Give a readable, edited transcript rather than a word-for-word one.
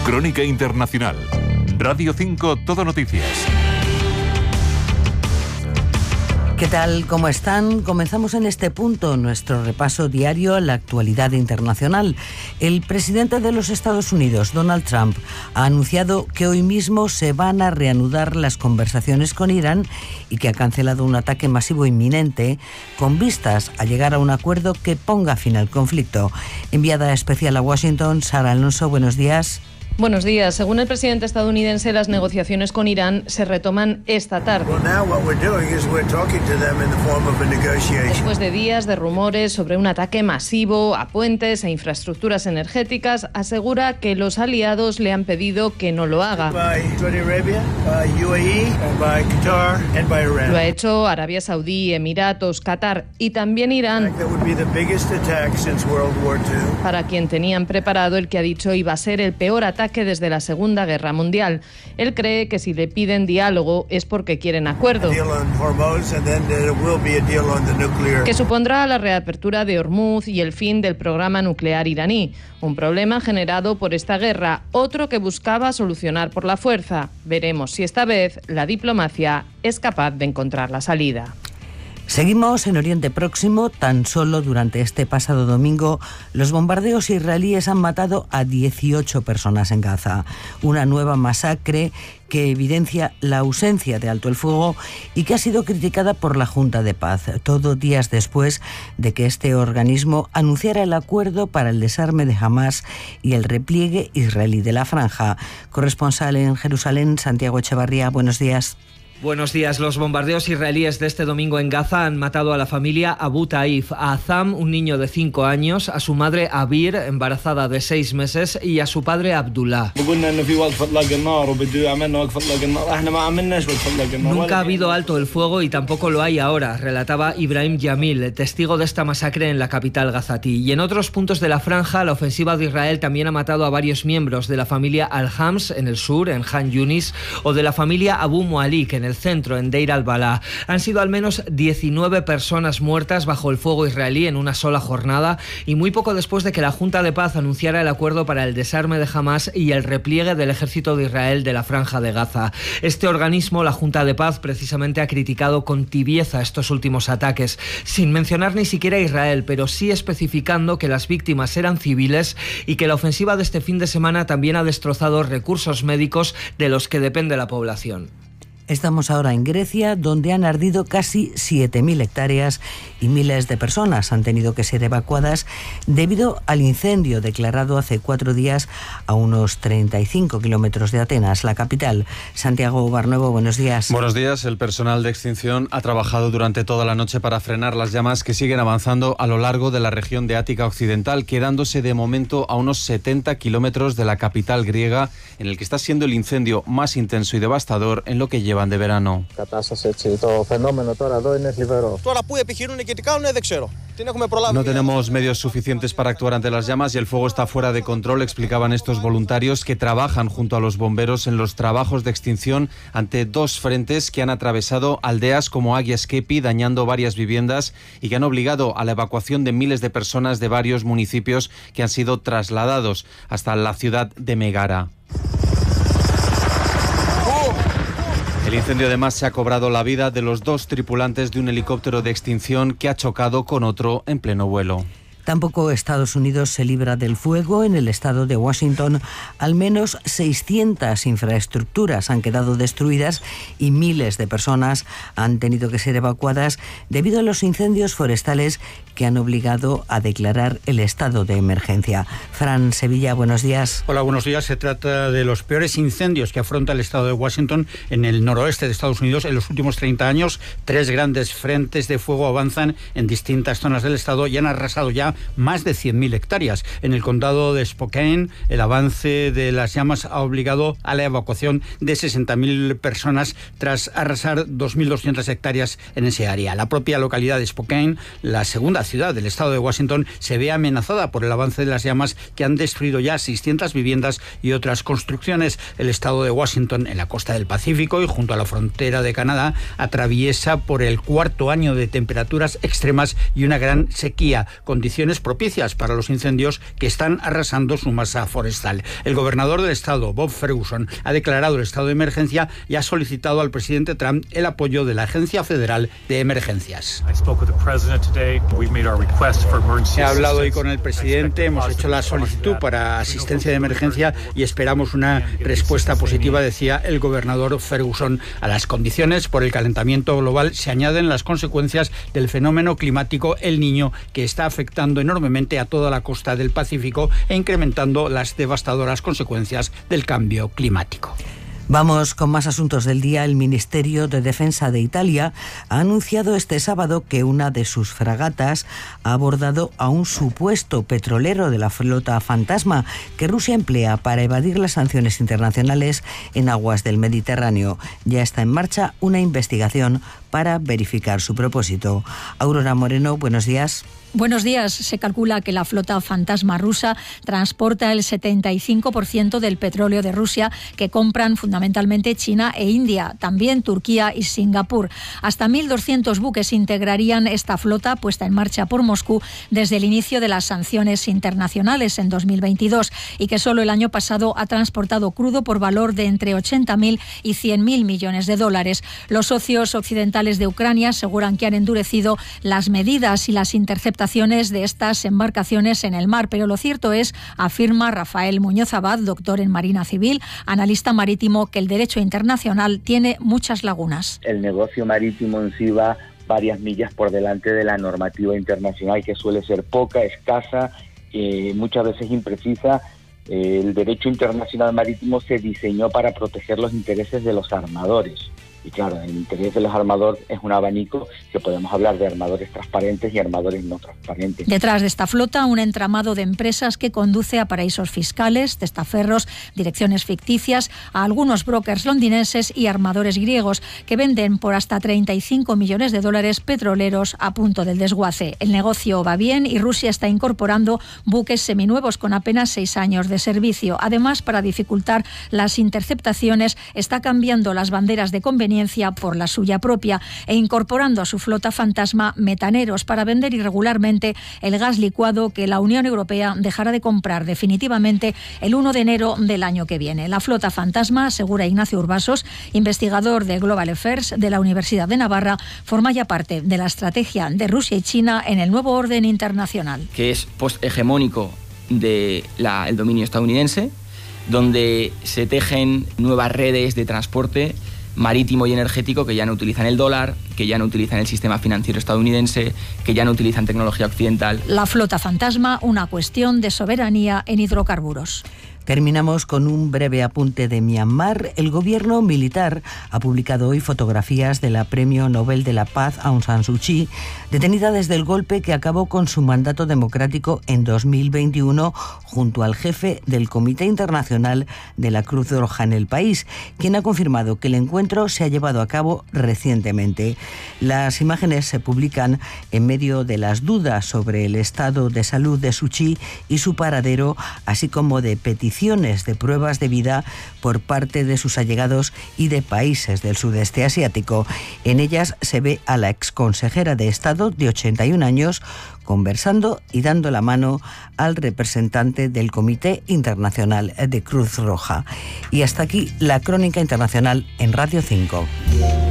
Crónica Internacional. Radio 5 Todo Noticias. ¿Qué tal? ¿Cómo están? Comenzamos en este punto nuestro repaso diario a la actualidad internacional. El presidente de los Estados Unidos, Donald Trump, ha anunciado que hoy mismo se van a reanudar las conversaciones con Irán y que ha cancelado un ataque masivo inminente con vistas a llegar a un acuerdo que ponga fin al conflicto. Enviada especial a Washington, Sara Alonso, buenos días. Buenos días. Según el presidente estadounidense, las negociaciones con Irán se retoman esta tarde. Después de días de rumores sobre un ataque masivo a puentes e infraestructuras energéticas, asegura que los aliados le han pedido que no lo haga. Lo ha hecho Arabia Saudí, Emiratos, Qatar y también Irán, para quien tenían preparado el que ha dicho iba a ser el peor ataque desde la Segunda Guerra Mundial. Él cree que si le piden diálogo es porque quieren acuerdo, que supondrá la reapertura de Hormuz y el fin del programa nuclear iraní, un problema generado por esta guerra, otro que buscaba solucionar por la fuerza. Veremos si esta vez la diplomacia es capaz de encontrar la salida. Seguimos en Oriente Próximo. Tan solo durante este pasado domingo, los bombardeos israelíes han matado a 18 personas en Gaza. Una nueva masacre que evidencia la ausencia de alto el fuego y que ha sido criticada por la Junta de Paz, todo días después de que este organismo anunciara el acuerdo para el desarme de Hamás y el repliegue israelí de la franja. Corresponsal en Jerusalén, Santiago Echevarría, buenos días. Buenos días. Los bombardeos israelíes de este domingo en Gaza han matado a la familia Abu Taif, a Azam, un niño de 5 años, a su madre Abir, embarazada de 6 meses, y a su padre Abdullah. Nunca ha habido alto el fuego y tampoco lo hay ahora, relataba Ibrahim Yamil, testigo de esta masacre en la capital gazatí. Y en otros puntos de la franja, la ofensiva de Israel también ha matado a varios miembros de la familia Al-Hams en el sur, en Han Yunis, o de la familia Abu Mualik en el centro, en Deir al-Balá. Han sido al menos 19 personas muertas bajo el fuego israelí en una sola jornada y muy poco después de que la Junta de Paz anunciara el acuerdo para el desarme de Hamás y el repliegue del ejército de Israel de la franja de Gaza. Este organismo, la Junta de Paz, precisamente ha criticado con tibieza estos últimos ataques, sin mencionar ni siquiera a Israel, pero sí especificando que las víctimas eran civiles y que la ofensiva de este fin de semana también ha destrozado recursos médicos de los que depende la población. Estamos ahora en Grecia, donde han ardido casi 7.000 hectáreas y miles de personas han tenido que ser evacuadas debido al incendio declarado hace 4 días a unos 35 kilómetros de Atenas, la capital. Santiago Barnuevo, buenos días. Buenos días. El personal de extinción ha trabajado durante toda la noche para frenar las llamas que siguen avanzando a lo largo de la región de Ática Occidental, quedándose de momento a unos 70 kilómetros de la capital griega, en el que está siendo el incendio más intenso y devastador en lo que lleva de verano. No tenemos medios suficientes para actuar ante las llamas y el fuego está fuera de control, explicaban estos voluntarios que trabajan junto a los bomberos en los trabajos de extinción ante 2 frentes que han atravesado aldeas como Agia Skepi, dañando varias viviendas y que han obligado a la evacuación de miles de personas de varios municipios que han sido trasladados hasta la ciudad de Megara. El incendio además se ha cobrado la vida de los 2 tripulantes de un helicóptero de extinción que ha chocado con otro en pleno vuelo. Tampoco Estados Unidos se libra del fuego. En el estado de Washington, al menos 600 infraestructuras han quedado destruidas y miles de personas han tenido que ser evacuadas debido a los incendios forestales que han obligado a declarar el estado de emergencia. Fran Sevilla, buenos días. Hola, buenos días. Se trata de los peores incendios que afronta el estado de Washington en el noroeste de Estados Unidos en los últimos 30 años. 3 grandes frentes de fuego avanzan en distintas zonas del estado y han arrasado ya más de 100.000 hectáreas. En el condado de Spokane, el avance de las llamas ha obligado a la evacuación de 60.000 personas tras arrasar 2.200 hectáreas en ese área. La propia localidad de Spokane, la segunda ciudad del estado de Washington, se ve amenazada por el avance de las llamas que han destruido ya 600 viviendas y otras construcciones. El estado de Washington, en la costa del Pacífico y junto a la frontera de Canadá, atraviesa por el 4º año de temperaturas extremas y una gran sequía, condiciones condiciones propicias para los incendios que están arrasando su masa forestal. El gobernador del estado, Bob Ferguson, ha declarado el estado de emergencia y ha solicitado al presidente Trump el apoyo de la Agencia Federal de Emergencias. He hablado hoy con el presidente, hemos hecho la solicitud para asistencia de emergencia y esperamos una respuesta positiva, decía el gobernador Ferguson. A las condiciones por el calentamiento global se añaden las consecuencias del fenómeno climático El Niño, que está afectando enormemente a toda la costa del Pacífico e incrementando las devastadoras consecuencias del cambio climático. Vamos con más asuntos del día. El Ministerio de Defensa de Italia ha anunciado este sábado que una de sus fragatas ha abordado a un supuesto petrolero de la flota fantasma que Rusia emplea para evadir las sanciones internacionales en aguas del Mediterráneo. Ya está en marcha una investigación para verificar su propósito. Aurora Moreno, buenos días. Buenos días. Se calcula que la flota fantasma rusa transporta el 75% del petróleo de Rusia que compran fundamentalmente China e India, también Turquía y Singapur. Hasta 1.200 buques integrarían esta flota puesta en marcha por Moscú desde el inicio de las sanciones internacionales en 2022 y que solo el año pasado ha transportado crudo por valor de entre 80.000 y 100.000 millones de dólares. Los socios occidentales de Ucrania aseguran que han endurecido las medidas y las interceptaciones de estas embarcaciones en el mar, pero lo cierto es, afirma Rafael Muñoz Abad, doctor en Marina Civil, analista marítimo, que el derecho internacional tiene muchas lagunas. El negocio marítimo en sí va varias millas por delante de la normativa internacional, que suele ser poca, escasa, muchas veces imprecisa. El derecho internacional marítimo se diseñó para proteger los intereses de los armadores. Y claro, el interés de los armadores es un abanico que podemos hablar de armadores transparentes y armadores no transparentes. Detrás de esta flota, un entramado de empresas que conduce a paraísos fiscales, testaferros, direcciones ficticias, a algunos brokers londinenses y armadores griegos que venden por hasta 35 millones de dólares petroleros a punto del desguace. El negocio va bien y Rusia está incorporando buques seminuevos con apenas 6 años de servicio. Además, para dificultar las interceptaciones, está cambiando las banderas de conveniencia por la suya propia e incorporando a su flota fantasma metaneros para vender irregularmente el gas licuado que la Unión Europea dejará de comprar definitivamente el 1 de enero del año que viene. La flota fantasma, asegura Ignacio Urbasos, investigador de Global Affairs de la Universidad de Navarra, forma ya parte de la estrategia de Rusia y China en el nuevo orden internacional. Que es posthegemónico del dominio estadounidense, donde se tejen nuevas redes de transporte marítimo y energético que ya no utilizan el dólar, que ya no utilizan el sistema financiero estadounidense, que ya no utilizan tecnología occidental. La flota fantasma, una cuestión de soberanía en hidrocarburos. Terminamos con un breve apunte de Myanmar. El gobierno militar ha publicado hoy fotografías de la Premio Nobel de la Paz Aung San Suu Kyi, detenida desde el golpe que acabó con su mandato democrático en 2021, junto al jefe del Comité Internacional de la Cruz Roja en el país, quien ha confirmado que el encuentro se ha llevado a cabo recientemente. Las imágenes se publican en medio de las dudas sobre el estado de salud de Suu Kyi y su paradero, así como de peticiones de pruebas de vida por parte de sus allegados y de países del sudeste asiático. En ellas se ve a la exconsejera de Estado de 81 años conversando y dando la mano al representante del Comité Internacional de Cruz Roja. Y hasta aquí la crónica internacional en Radio 5.